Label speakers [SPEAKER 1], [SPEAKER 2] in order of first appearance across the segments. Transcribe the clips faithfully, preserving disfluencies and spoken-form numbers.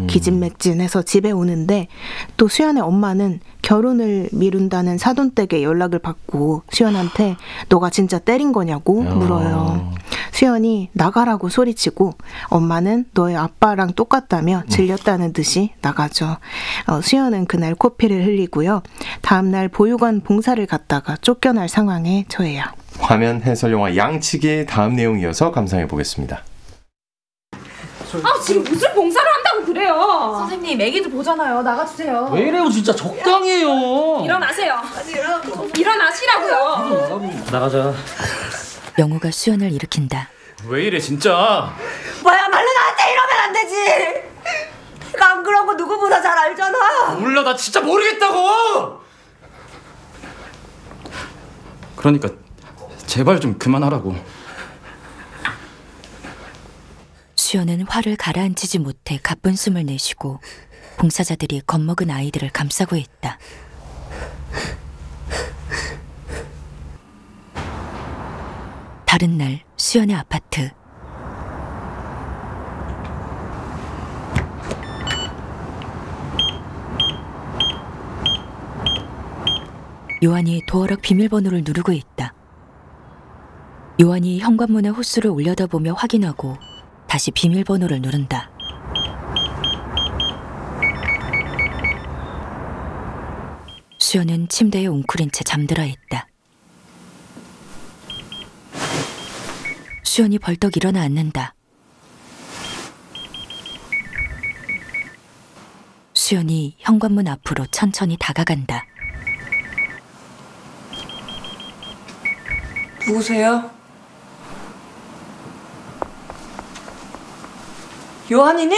[SPEAKER 1] 기진맥진해서 집에 오는데 또 수연의 엄마는 결혼을 미룬다는 사돈댁에 연락을 받고 수연한테 너가 진짜 때린 거냐고 물어요. 수연이 나가라고 소리치고 엄마는 너의 아빠랑 똑같다며 질렸다는 듯이 나가죠. 어, 수연은 그날 코피를 흘리고요. 다음날 보육원 봉사를 갔다가 쫓겨날 상황에 처해요.
[SPEAKER 2] 화면 해설 영화 양치기의 다음 내용 이어서 감상해 보겠습니다.
[SPEAKER 3] 아 지금 무슨 봉사를 한다고 그래요. 선생님 애기들 보잖아요. 나가주세요.
[SPEAKER 4] 왜 이래요 진짜 적당히 해요.
[SPEAKER 3] 일어나세요. 일어나시라고요.
[SPEAKER 4] 나가자.
[SPEAKER 5] 영우가 수연을 일으킨다.
[SPEAKER 6] 왜 이래 진짜.
[SPEAKER 7] 뭐야말로 나한테 이러면 안 되지. 내가 안 그런 거 누구보다 잘 알잖아.
[SPEAKER 6] 몰라 나 진짜 모르겠다고. 그러니까 제발 좀 그만하라고.
[SPEAKER 5] 수연은 화를 가라앉히지 못해 가쁜 숨을 내쉬고 봉사자들이 겁먹은 아이들을 감싸고 있다. 다른 날 수연의 아파트. 요한이 도어락 비밀번호를 누르고 있다. 요한이 현관문에 호수를 올려다보며 확인하고 다시 비밀번호를 누른다. 수연은 침대에 웅크린 채 잠들어 있다. 수연이 벌떡 일어나 앉는다. 수연이 현관문 앞으로 천천히 다가간다.
[SPEAKER 7] 누구세요? 요한이니?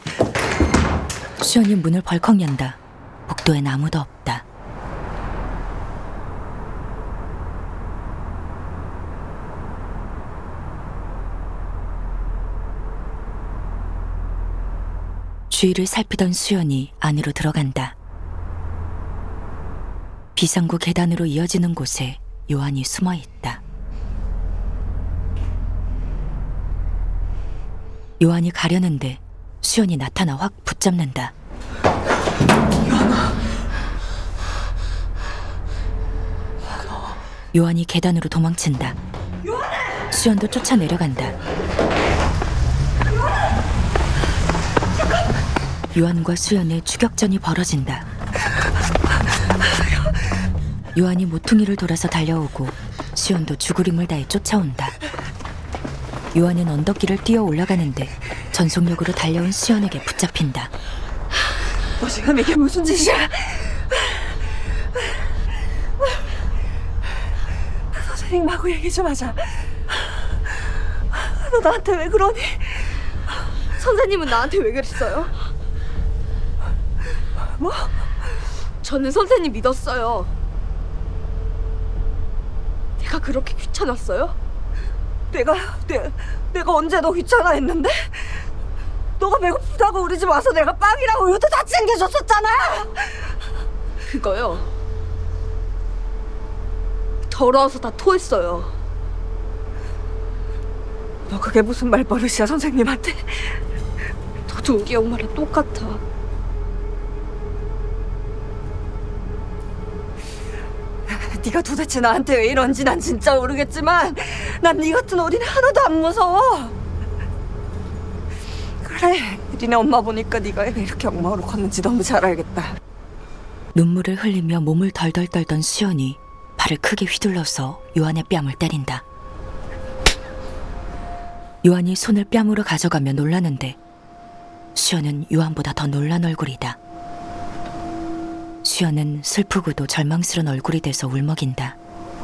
[SPEAKER 5] 수연이 문을 벌컥 연다. 복도엔 아무도 없다. 주위를 살피던 수연이 안으로 들어간다. 비상구 계단으로 이어지는 곳에 요한이 숨어 있다. 요한이 가려는데 수연이 나타나 확 붙잡는다.
[SPEAKER 7] 요한아.
[SPEAKER 5] 요한이 계단으로 도망친다.
[SPEAKER 7] 요한아!
[SPEAKER 5] 수연도 쫓아 내려간다. 요한과 수연의 추격전이 벌어진다. 요한이 모퉁이를 돌아서 달려오고 수연도 죽으림을 다해 쫓아온다. 요한은 언덕길을 뛰어 올라가는데 전속력으로 달려온 수연에게 붙잡힌다.
[SPEAKER 7] 너 지금 이게 무슨 짓이야? 선생님하고 얘기 좀 하자. 너 나한테 왜 그러니?
[SPEAKER 3] 선생님은 나한테 왜 그랬어요?
[SPEAKER 7] 뭐?
[SPEAKER 3] 저는 선생님 믿었어요. 내가 그렇게 귀찮았어요?
[SPEAKER 7] 내가 내, 내가 언제 너 귀찮아 했는데? 너가 배고프다고 우리 집 와서 내가 빵이랑 우유도 다 챙겨줬었잖아.
[SPEAKER 3] 그거요. 더러워서 다 토했어요.
[SPEAKER 7] 너 그게 무슨 말버릇이야 선생님한테?
[SPEAKER 3] 너도 우리 엄마랑 똑같아.
[SPEAKER 7] 네가 도대체 나한테 왜 이런지 난 진짜 모르겠지만 난 네 같은 어린애 하나도 안 무서워. 그래, 니네 엄마 보니까 네가 왜 이렇게 엉망으로 컸는지 너무 잘 알겠다.
[SPEAKER 5] 눈물을 흘리며 몸을 덜덜 떨던 수연이 발을 크게 휘둘러서 요한의 뺨을 때린다. 요한이 손을 뺨으로 가져가며 놀라는데 수연은 요한보다 더 놀란 얼굴이다. 수연은 슬프고도 절망스런 얼굴이 돼서 울먹인다.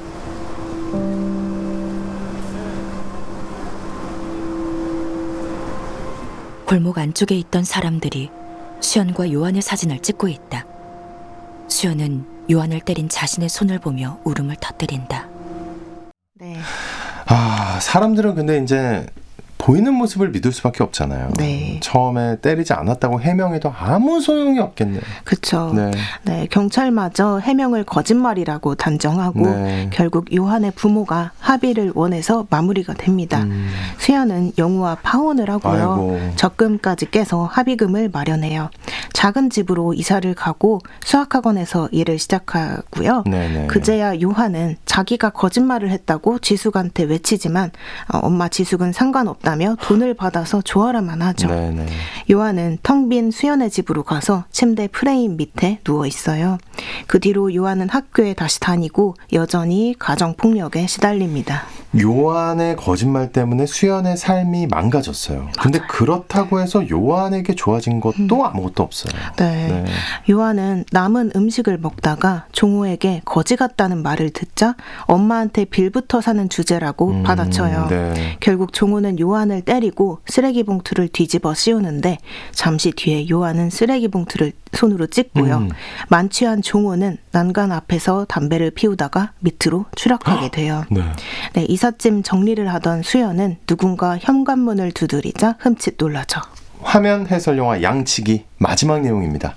[SPEAKER 5] 골목 안쪽에 있던 사람들이 수연과 요한의 사진을 찍고 있다. 수연은 요한을 때린 자신의 손을 보며 울음을 터뜨린다.
[SPEAKER 1] 네.
[SPEAKER 2] 아, 사람들은 근데 이제 보이는 모습을 믿을 수밖에 없잖아요.
[SPEAKER 1] 네.
[SPEAKER 2] 처음에 때리지 않았다고 해명해도 아무 소용이 없겠네요.
[SPEAKER 1] 그렇죠.
[SPEAKER 2] 네.
[SPEAKER 1] 네, 경찰마저 해명을 거짓말이라고 단정하고
[SPEAKER 2] 네.
[SPEAKER 1] 결국 요한의 부모가 합의를 원해서 마무리가 됩니다.
[SPEAKER 2] 음.
[SPEAKER 1] 수연은 영우와 파혼을 하고요.
[SPEAKER 2] 아이고.
[SPEAKER 1] 적금까지 깨서 합의금을 마련해요. 작은 집으로 이사를 가고 수학학원에서 일을 시작하고요.
[SPEAKER 2] 네네.
[SPEAKER 1] 그제야 요한은 자기가 거짓말을 했다고 지숙한테 외치지만 어, 엄마 지숙은 상관없다며 돈을 받아서 좋아라만 하죠.
[SPEAKER 2] 네네.
[SPEAKER 1] 요한은 텅 빈 수연의 집으로 가서 침대 프레임 밑에 누워 있어요. 그 뒤로 요한은 학교에 다시 다니고 여전히 가정폭력에 시달립니다.
[SPEAKER 2] 요한의 거짓말 때문에 수연의 삶이 망가졌어요. 근데 그렇다고 해서 요한에게 좋아진 것도 아무것도 없어요.
[SPEAKER 1] 네.
[SPEAKER 2] 네.
[SPEAKER 1] 요한은 남은 음식을 먹다가 종호에게 거지 같다는 말을 듣자 엄마한테 빌부터 사는 주제라고
[SPEAKER 2] 음,
[SPEAKER 1] 받아쳐요.
[SPEAKER 2] 네.
[SPEAKER 1] 결국 종호는 요한을 때리고 쓰레기 봉투를 뒤집어 씌우는데 잠시 뒤에 요한은 쓰레기 봉투를 손으로 찢고요.
[SPEAKER 2] 음.
[SPEAKER 1] 만취한 종호는 난간 앞에서 담배를 피우다가 밑으로 추락하게 돼요.
[SPEAKER 2] 네.
[SPEAKER 1] 네, 이삿짐 정리를 하던 수연은 누군가 현관문을 두드리자 흠칫 놀라죠.
[SPEAKER 2] 화면 해설 영화 양치기 마지막 내용입니다.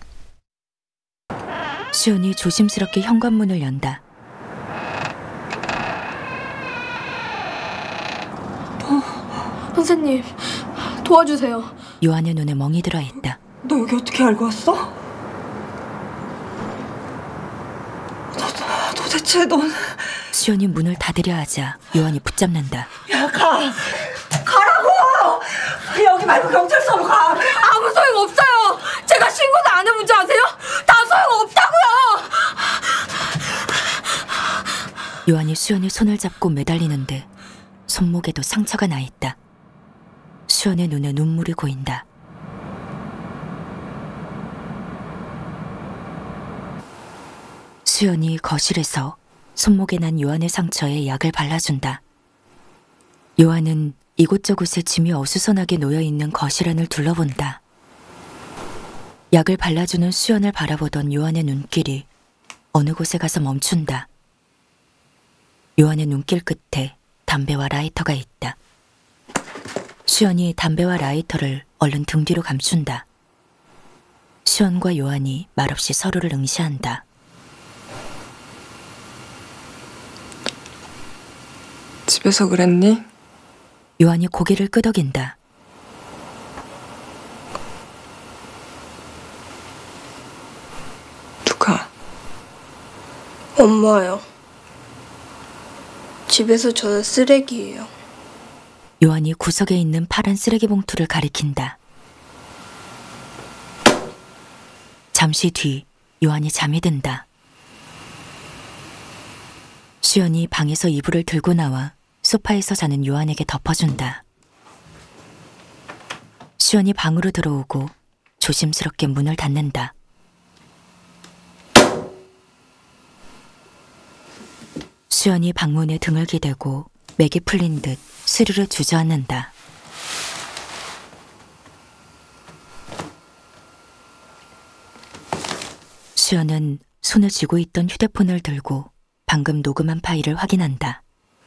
[SPEAKER 5] 수연이 조심스럽게 현관문을 연다.
[SPEAKER 3] 선생님, 도와주세요.
[SPEAKER 5] 요한의 눈에 멍이 들어 있다.
[SPEAKER 7] 너 여기 어떻게 알고 왔어? 너, 너, 도대체 넌...
[SPEAKER 5] 수연이 문을 닫으려 하자 요한이 붙잡는다.
[SPEAKER 7] 야, 가! 가라고! 여기 말고 경찰서로 가!
[SPEAKER 3] 아무 소용 없어요. 제가 신고도 안 해본 줄 아세요? 다 소용 없다고요.
[SPEAKER 5] 요한이 수연의 손을 잡고 매달리는데 손목에도 상처가 나 있다. 수연의 눈에 눈물이 고인다. 수연이 거실에서 손목에 난 요한의 상처에 약을 발라준다. 요한은 이곳저곳에 짐이 어수선하게 놓여있는 거실 안을 둘러본다. 약을 발라주는 수연을 바라보던 요한의 눈길이 어느 곳에 가서 멈춘다. 요한의 눈길 끝에 담배와 라이터가 있다. 수연이 담배와 라이터를 얼른 등 뒤로 감춘다. 수연과 요한이 말없이 서로를 응시한다.
[SPEAKER 8] 집에서 그랬니?
[SPEAKER 5] 요한이 고개를 끄덕인다.
[SPEAKER 8] 누가?
[SPEAKER 9] 엄마요. 집에서 저는 쓰레기예요.
[SPEAKER 5] 요한이 구석에 있는 파란 쓰레기 봉투를 가리킨다. 잠시 뒤 요한이 잠이 든다. 수연이 방에서 이불을 들고 나와 소파에서 자는 요한에게 덮어준다. 수연이 방으로 들어오고 조심스럽게 문을 닫는다. 수연이 방문에 등을 기대고 맥이 풀린 듯 스르르 주저앉는다. 수연은 손에 쥐고 있던 휴대폰을 들고 방금 녹음한 파일을 확인한다.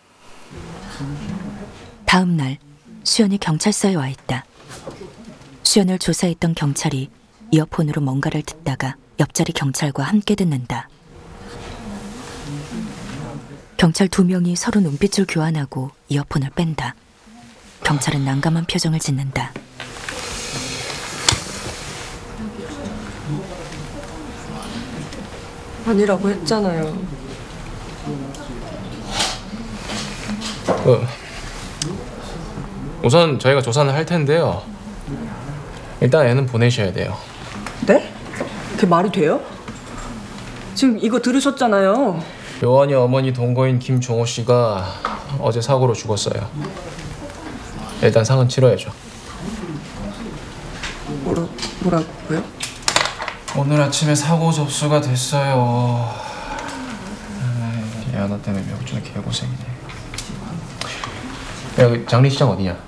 [SPEAKER 5] 다음 날 수연이 경찰서에 와 있다. 수연을 조사했던 경찰이 이어폰으로 뭔가를 듣다가 옆자리 경찰과 함께 듣는다. 경찰 두 명이 서로 눈빛을 교환하고 이어폰을 뺀다. 경찰은 난감한 표정을 짓는다.
[SPEAKER 8] 아니라고 했잖아요.
[SPEAKER 10] 그, 우선 저희가 조사는 할 텐데요. 일단 애는 보내셔야 돼요.
[SPEAKER 8] 네? 그게 말이 돼요? 지금 이거 들으셨잖아요.
[SPEAKER 10] 요한이 어머니 동거인 김종호 씨가 어제 사고로 죽었어요. 일단 상은 치러야죠.
[SPEAKER 8] 뭐라, 뭐라고요?
[SPEAKER 10] 오늘 아침에 사고 접수가 됐어요. 얘 하나 때문에 명준이 개고생이네. 야, 그 장례식장 어디냐?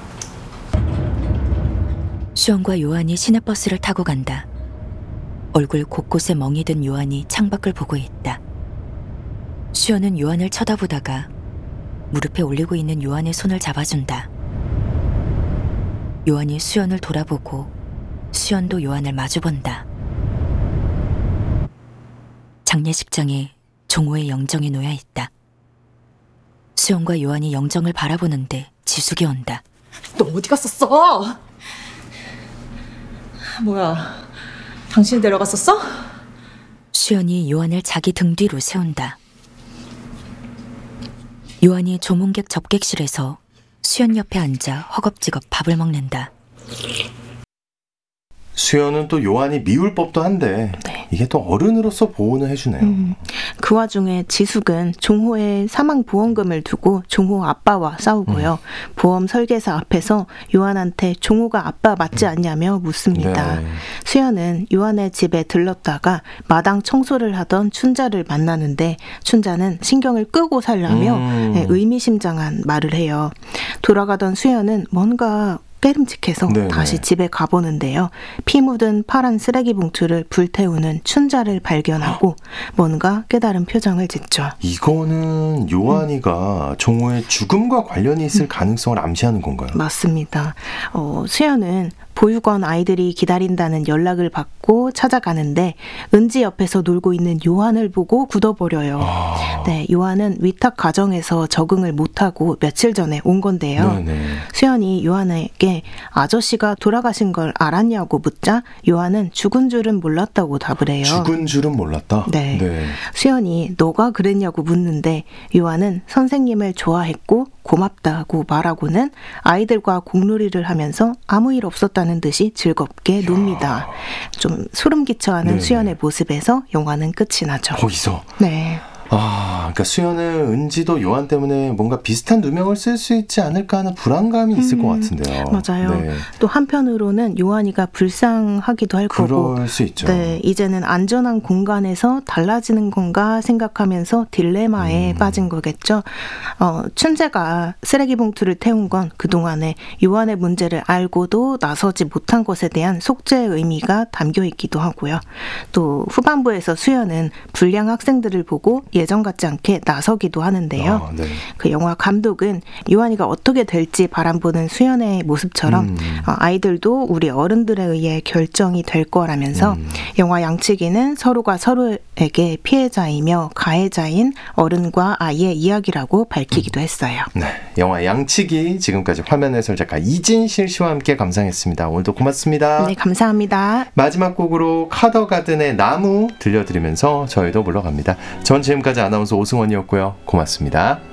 [SPEAKER 5] 수연과 요한이 시내버스를 타고 간다. 얼굴 곳곳에 멍이 든 요한이 창밖을 보고 있다. 수연은 요한을 쳐다보다가 무릎에 올리고 있는 요한의 손을 잡아준다. 요한이 수연을 돌아보고 수연도 요한을 마주본다. 장례식장에 종호의 영정이 놓여 있다. 수연과 요한이 영정을 바라보는데 지숙이 온다.
[SPEAKER 3] 너 어디 갔었어? 뭐야, 당신이 데려갔었어?
[SPEAKER 5] 수연이 요한을 자기 등 뒤로 세운다. 요한이 조문객 접객실에서 수연 옆에 앉아 허겁지겁 밥을 먹는다.
[SPEAKER 2] 수연은 또 요한이 미울 법도 한데
[SPEAKER 1] 네.
[SPEAKER 2] 이게 또 어른으로서 보호는 해주네요.
[SPEAKER 1] 음, 그 와중에 지숙은 종호의 사망 보험금을 두고 종호 아빠와 싸우고요. 음. 보험 설계사 앞에서 요한한테 종호가 아빠 맞지 않냐며 묻습니다.
[SPEAKER 2] 네.
[SPEAKER 1] 수연은 요한의 집에 들렀다가 마당 청소를 하던 춘자를 만나는데 춘자는 신경을 끄고 살라며
[SPEAKER 2] 음.
[SPEAKER 1] 네, 의미심장한 말을 해요. 돌아가던 수연은 뭔가 깨름직해서
[SPEAKER 2] 네네.
[SPEAKER 1] 다시 집에 가보는데요. 피 묻은 파란 쓰레기 봉투를 불태우는 춘자를 발견하고 뭔가 깨달은 표정을 짓죠.
[SPEAKER 2] 이거는 요한이가 음. 종호의 죽음과 관련이 있을 음. 가능성을 암시하는 건가요?
[SPEAKER 1] 맞습니다. 어, 수연은 보육원 아이들이 기다린다는 연락을 받고 찾아가는데 은지 옆에서 놀고 있는 요한을 보고 굳어버려요. 아... 네, 요한은 위탁 가정에서 적응을 못하고 며칠 전에 온 건데요. 네네. 수연이 요한에게 아저씨가 돌아가신 걸 알았냐고 묻자 요한은 죽은 줄은 몰랐다고 답을 해요.
[SPEAKER 2] 죽은 줄은 몰랐다?
[SPEAKER 1] 네.
[SPEAKER 2] 네.
[SPEAKER 1] 수연이 너가 그랬냐고 묻는데 요한은 선생님을 좋아했고 고맙다고 말하고는 아이들과 공놀이를 하면서 아무 일 없었다는 듯이 즐겁게 놉니다. 좀 소름 끼쳐하는 네네. 수연의 모습에서 영화는 끝이 나죠.
[SPEAKER 2] 거기서?
[SPEAKER 1] 네.
[SPEAKER 2] 아, 그러니까 수연은 은지도 요한 때문에 뭔가 비슷한 누명을 쓸 수 있지 않을까 하는 불안감이 있을 음, 것 같은데요.
[SPEAKER 1] 맞아요. 네. 또 한편으로는 요한이가 불쌍하기도 할
[SPEAKER 2] 그럴
[SPEAKER 1] 거고.
[SPEAKER 2] 그럴 수 있죠.
[SPEAKER 1] 네, 이제는 안전한 공간에서 달라지는 건가 생각하면서 딜레마에 음. 빠진 거겠죠. 어, 춘재가 쓰레기 봉투를 태운 건 그동안에 요한의 문제를 알고도 나서지 못한 것에 대한 속죄의 의미가 담겨 있기도 하고요. 또 후반부에서 수연은 불량 학생들을 보고 예전 같지 않게 나서기도 하는데요. 아, 네. 그 영화 감독은 요한이가 어떻게 될지 바람보는 수연의 모습처럼 음. 어, 아이들도 우리 어른들에 의해 결정이 될 거라면서 음. 영화 양치기는 서로가 서로에게 피해자이며 가해자인 어른과 아이의 이야기라고 밝히기도 했어요.
[SPEAKER 2] 네, 영화 양치기 지금까지 화면 해설 작가 이진실 씨와 함께 감상했습니다. 오늘도 고맙습니다.
[SPEAKER 1] 네, 감사합니다.
[SPEAKER 2] 마지막 곡으로 카더가든의 나무 들려드리면서 저희도 물러갑니다. 전 지금까지 아나운서 오승원이었고요. 고맙습니다.